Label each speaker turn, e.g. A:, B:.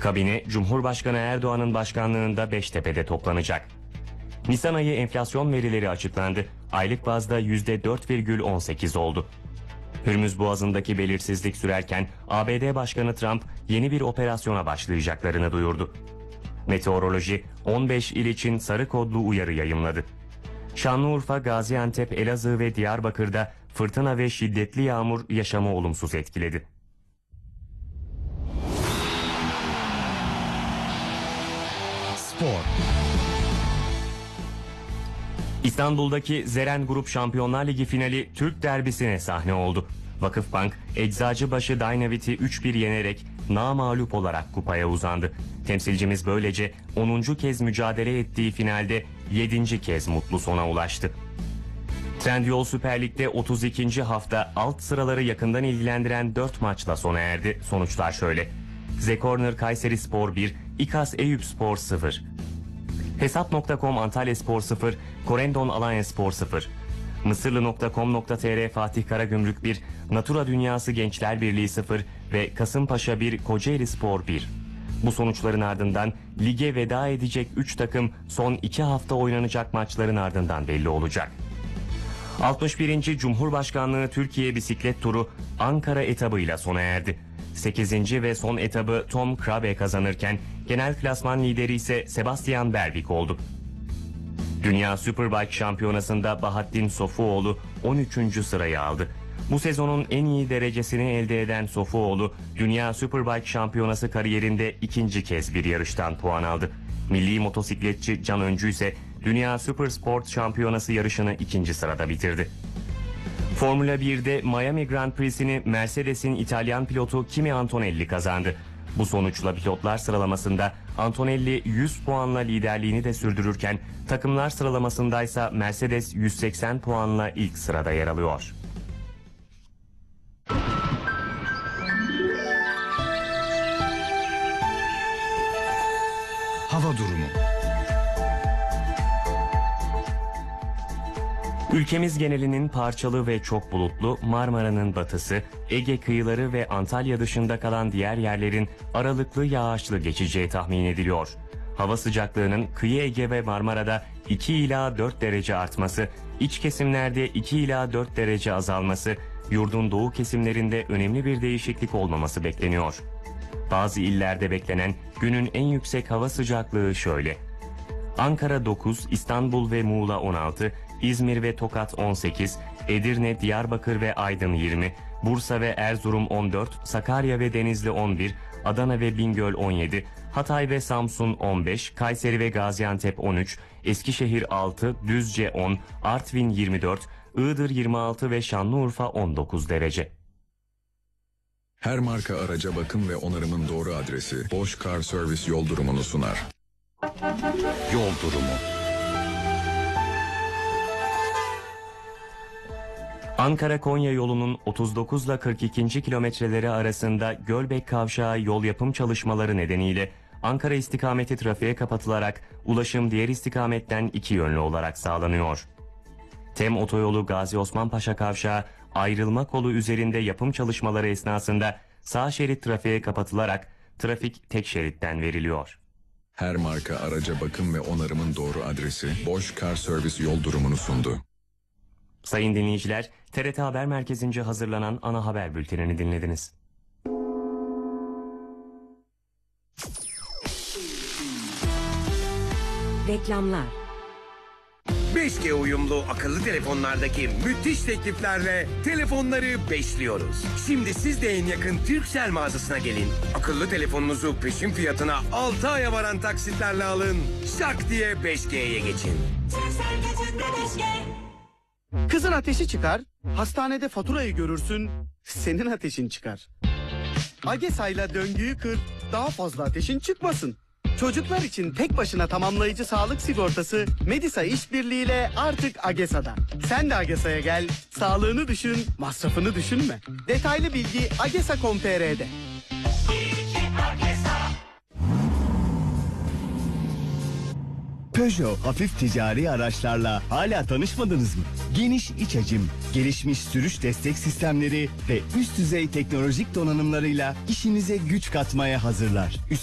A: Kabine, Cumhurbaşkanı Erdoğan'ın başkanlığında Beştepe'de toplanacak. Nisan ayı enflasyon verileri açıklandı. Aylık bazda %4,18 oldu. Hürmüz Boğazı'ndaki belirsizlik sürerken ABD Başkanı Trump yeni bir operasyona başlayacaklarını duyurdu. Meteoroloji 15 il için sarı kodlu uyarı yayımladı. Şanlıurfa, Gaziantep, Elazığ ve Diyarbakır'da fırtına ve şiddetli yağmur yaşamı olumsuz etkiledi.
B: Spor.
A: İstanbul'daki Zeren Grup Şampiyonlar Ligi finali Türk derbisine sahne oldu. Vakıfbank, Eczacıbaşı Dynavit'i 3-1 yenerek namağlup olarak kupaya uzandı. Temsilcimiz böylece 10. kez mücadele ettiği finalde 7. kez mutlu sona ulaştı. Trendyol Süper Lig'de 32. hafta alt sıraları yakından ilgilendiren 4 maçla sona erdi. Sonuçlar şöyle: Zekorner Kayserispor 1, İKAS Eyüpspor 0. Hesap.com Antalyaspor 0, Korendon Alanyaspor 0. Mısırlı.com.tr Fatih Karagümrük 1, Natura Dünyası Gençler Birliği 0 ve Kasımpaşa 1, Kocaelispor 1. Bu sonuçların ardından lige veda edecek 3 takım son 2 hafta oynanacak maçların ardından belli olacak. 61. Cumhurbaşkanlığı Türkiye Bisiklet Turu Ankara etabıyla sona erdi. 8. ve son etabı Tom Krabe kazanırken genel klasman lideri ise Sebastian Bervik oldu. Dünya Superbike Şampiyonası'nda Bahattin Sofuoğlu 13. sırayı aldı. Bu sezonun en iyi derecesini elde eden Sofuoğlu, Dünya Superbike Şampiyonası kariyerinde 2. kez bir yarıştan puan aldı. Milli motosikletçi Can Öncü ise Dünya Supersport Şampiyonası yarışını 2. sırada bitirdi. Formula 1'de Miami Grand Prix'sini Mercedes'in İtalyan pilotu Kimi Antonelli kazandı. Bu sonuçla pilotlar sıralamasında Antonelli 100 puanla liderliğini de sürdürürken takımlar sıralamasındaysa Mercedes 180 puanla ilk sırada yer alıyor.
B: Hava durumu.
A: Ülkemiz genelinin parçalı ve çok bulutlu, Marmara'nın batısı, Ege kıyıları ve Antalya dışında kalan diğer yerlerin aralıklı yağışlı geçeceği tahmin ediliyor. Hava sıcaklığının kıyı Ege ve Marmara'da 2 ila 4 derece artması, iç kesimlerde 2 ila 4 derece azalması, yurdun doğu kesimlerinde önemli bir değişiklik olmaması bekleniyor. Bazı illerde beklenen günün en yüksek hava sıcaklığı şöyle: Ankara 9, İstanbul ve Muğla 16, İzmir ve Tokat 18, Edirne, Diyarbakır ve Aydın 20, Bursa ve Erzurum 14, Sakarya ve Denizli 11, Adana ve Bingöl 17, Hatay ve Samsun 15, Kayseri ve Gaziantep 13, Eskişehir 6, Düzce 10, Artvin 24, Iğdır 26 ve Şanlıurfa 19 derece.
C: Her marka araca bakım ve onarımın doğru adresi Bosch Car Service yol durumunu sunar.
B: Yol durumu.
A: Ankara-Konya yolunun 39 ile 42. kilometreleri arasında Gölbek Kavşağı yol yapım çalışmaları nedeniyle Ankara istikameti trafiğe kapatılarak ulaşım diğer istikametten 2 yönlü olarak sağlanıyor. TEM otoyolu Gazi Osman Paşa Kavşağı ayrılma kolu üzerinde yapım çalışmaları esnasında sağ şerit trafiğe kapatılarak trafik tek şeritten veriliyor.
C: Her marka araca bakım ve onarımın doğru adresi Bosch Car Service yol durumunu sundu.
A: Sayın dinleyiciler, TRT Haber Merkezi'nce hazırlanan ana haber bültenini dinlediniz.
D: Reklamlar.
E: 5G uyumlu akıllı telefonlardaki müthiş tekliflerle telefonları beşliyoruz. Şimdi siz de en yakın Turkcell mağazasına gelin. Akıllı telefonunuzu peşin fiyatına 6 aya varan taksitlerle alın. Şak diye 5G'ye geçin.
F: Kızın ateşi çıkar, hastanede faturayı görürsün, senin ateşin çıkar. Agesa'yla döngüyü kır, daha fazla ateşin çıkmasın. Çocuklar için tek başına tamamlayıcı sağlık sigortası Medisa işbirliğiyle artık Agesa'da. Sen de Agesa'ya gel, sağlığını düşün, masrafını düşünme. Detaylı bilgi agesa.com.tr'de.
G: Peugeot hafif ticari araçlarla hala tanışmadınız mı? Geniş iç hacim, gelişmiş sürüş destek sistemleri ve üst düzey teknolojik donanımlarıyla işinize güç katmaya hazırlar.